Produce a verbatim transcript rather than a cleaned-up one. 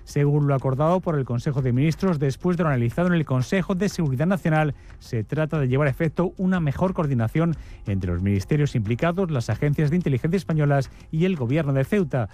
según lo acordado por el Consejo de Ministros después de lo analizado en el Consejo de Seguridad Nacional. Se trata de llevar a efecto una mejor coordinación entre los ministerios implicados, las agencias de inteligencia españolas y el Gobierno de Ceuta.